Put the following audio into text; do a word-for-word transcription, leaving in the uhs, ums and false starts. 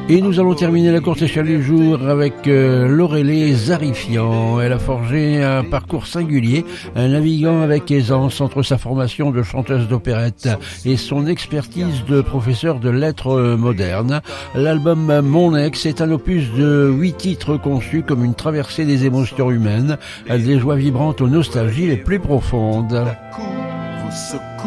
Et nous allons terminer la courte échelle du jour avec euh, Laurélé Zarifian. Elle a forgé un parcours singulier, naviguant avec aisance entre sa formation de chanteuse d'opérette et son expertise de professeur de lettres modernes. L'album Mon Ex est un opus de huit titres conçus comme une traversée des émotions humaines, des joies vibrantes aux nostalgies les plus profondes.